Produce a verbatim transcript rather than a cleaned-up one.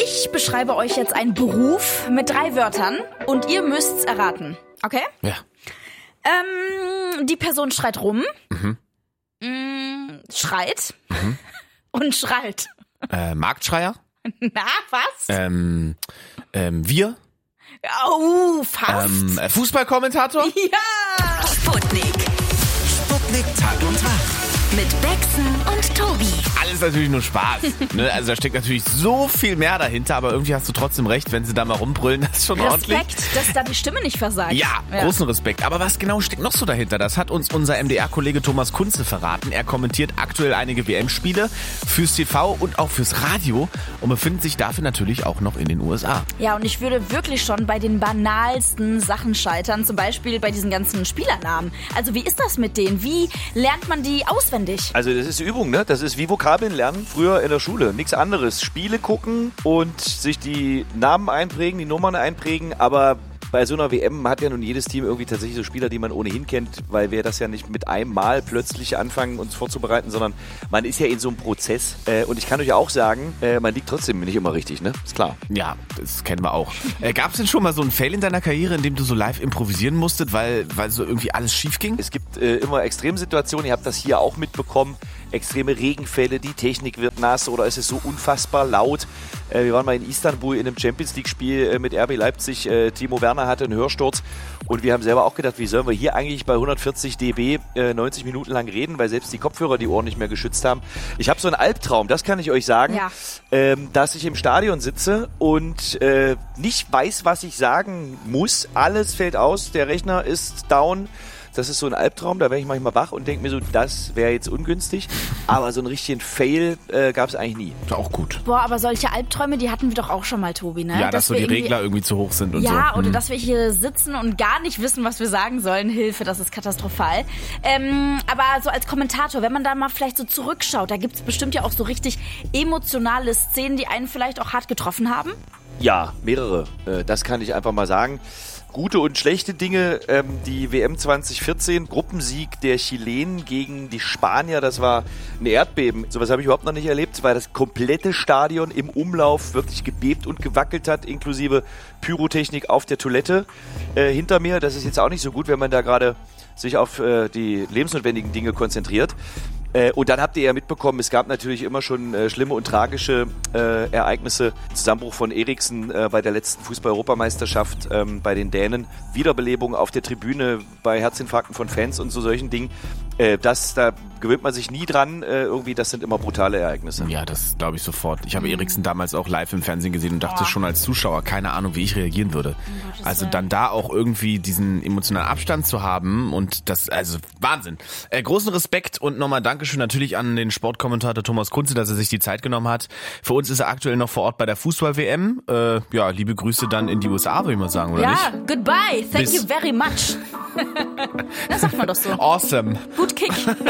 Ich beschreibe euch jetzt einen Beruf mit drei Wörtern und ihr müsst's erraten. Okay? Ja. Ähm, die Person schreit rum, Mhm. mm, schreit Mhm. und schreit. Äh, Marktschreier? Na, was? Ähm, ähm, wir? Oh, fast. Ähm, äh, Fußballkommentator? Ja! Sputnik. Sputnik Tag und Tag. Mit Bexen und Tobi. Alles natürlich nur Spaß. Ne? Also da steckt natürlich so viel mehr dahinter, aber irgendwie hast du trotzdem recht, wenn sie da mal rumbrüllen, das ist schon ordentlich. Respekt, dass da die Stimme nicht versagt. Ja, großen Respekt. Aber was genau steckt noch so dahinter? Das hat uns unser M D R-Kollege Thomas Kunze verraten. Er kommentiert aktuell einige W M-Spiele fürs T V und auch fürs Radio und befindet sich dafür natürlich auch noch in den U S A. Ja, und ich würde wirklich schon bei den banalsten Sachen scheitern, zum Beispiel bei diesen ganzen Spielernamen. Also wie ist das mit denen? Wie lernt man die auswendig? Also das ist Übung, ne? Das ist wie Vokabeln lernen früher in der Schule. Nichts anderes. Spiele gucken und sich die Namen einprägen, die Nummern einprägen, aber bei so einer W M hat ja nun jedes Team irgendwie tatsächlich so Spieler, die man ohnehin kennt, weil wir das ja nicht mit einem Mal plötzlich anfangen, uns vorzubereiten, sondern man ist ja in so einem Prozess. Äh, und ich kann euch auch sagen, äh, man liegt trotzdem nicht immer richtig, ne? Ist klar. Ja, das kennen wir auch. Äh, Gab es denn schon mal so einen Fail in deiner Karriere, in dem du so live improvisieren musstet, weil, weil so irgendwie alles schief ging? Es gibt äh, immer Extremsituationen, ihr habt das hier auch mitbekommen, extreme Regenfälle, die Technik wird nass oder es ist so unfassbar laut. Äh, wir waren mal in Istanbul in einem Champions-League-Spiel äh, mit R B Leipzig. Äh, Timo Werner hatte einen Hörsturz und wir haben selber auch gedacht, wie sollen wir hier eigentlich bei hundertvierzig Dezibel äh, neunzig Minuten lang reden, weil selbst die Kopfhörer die Ohren nicht mehr geschützt haben. Ich habe so einen Albtraum, das kann ich euch sagen, Ja. ähm, dass ich im Stadion sitze und äh, nicht weiß, was ich sagen muss. Alles fällt aus, der Rechner ist down. Das ist so ein Albtraum, da werde ich manchmal wach und denke mir so, das wäre jetzt ungünstig. Aber so einen richtigen Fail äh, gab es eigentlich nie. Ist auch gut. Boah, aber solche Albträume, die hatten wir doch auch schon mal, Tobi, ne? Ja, dass, so wir die irgendwie- Regler irgendwie zu hoch sind und Ja, so. oder Hm. dass wir hier sitzen und gar nicht wissen, was wir sagen sollen. Hilfe, das ist katastrophal. Ähm, aber so als Kommentator, wenn man da mal vielleicht so zurückschaut, da gibt's bestimmt ja auch so richtig emotionale Szenen, die einen vielleicht auch hart getroffen haben. Ja, mehrere. Äh, das kann ich einfach mal sagen. Gute und schlechte Dinge. Ähm, die W M zwanzig vierzehn, Gruppensieg der Chilenen gegen die Spanier, das war ein Erdbeben. Sowas habe ich überhaupt noch nicht erlebt, weil das komplette Stadion im Umlauf wirklich gebebt und gewackelt hat, inklusive Pyrotechnik auf der Toilette äh, hinter mir. Das ist jetzt auch nicht so gut, wenn man da gerade sich auf äh, die lebensnotwendigen Dinge konzentriert. Äh, und dann habt ihr ja mitbekommen, es gab natürlich immer schon äh, schlimme und tragische äh, Ereignisse. Zusammenbruch von Eriksen äh, bei der letzten Fußball-Europameisterschaft ähm, bei den Dänen. Wiederbelebung auf der Tribüne bei Herzinfarkten von Fans und so solchen Dingen. Äh, das, da gewöhnt man sich nie dran. Äh, irgendwie, das sind immer brutale Ereignisse. Ja, das glaube ich sofort. Ich habe Eriksen damals auch live im Fernsehen gesehen und dachte schon als Zuschauer, keine Ahnung, wie ich reagieren würde. Also dann da auch irgendwie diesen emotionalen Abstand zu haben und das, also Wahnsinn. Äh, großen Respekt und nochmal Dankeschön natürlich an den Sportkommentator Thomas Kunze, dass er sich die Zeit genommen hat. Für uns ist er aktuell noch vor Ort bei der Fußball-W M. Äh, ja, liebe Grüße dann in die U S A, würde ich mal sagen, oder ja, nicht? goodbye. Thank Bis- you very much. Das sagt man doch so. Awesome. Gut Kick.